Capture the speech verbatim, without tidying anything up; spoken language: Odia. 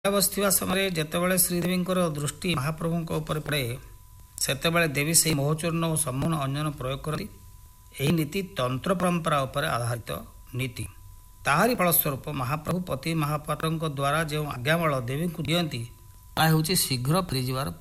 ବସିଥିବା ସମୟରେ ଯେତେବେଳେ ଶ୍ରୀଦେବୀଙ୍କର ଦୃଷ୍ଟି ମହାପ୍ରଭୁଙ୍କ ଉପରେ ପଡ଼େ ସେତେବେଳେ ଦେବୀ ସେହି ମୋହଚୂର୍ଣ୍ଣ ଓ ସମ୍ମୋହନ ଅଞ୍ଜନ ପ୍ରୟୋଗ କରନ୍ତି। ଏହି ନୀତି ତନ୍ତ୍ର ପରମ୍ପରା ଉପରେ ଆଧାରିତ ନୀତି। ତାହାରି ଫଳସ୍ୱରୂପ ମହାପ୍ରଭୁ ପତି ମହାପାତ୍ରଙ୍କ ଦ୍ୱାରା ଯେଉଁ ଆଜ୍ଞାବଳ ଦେବୀଙ୍କୁ ଦିଅନ୍ତି ତାହା ହେଉଛି ଶୀଘ୍ର ଫେରିଯିବାର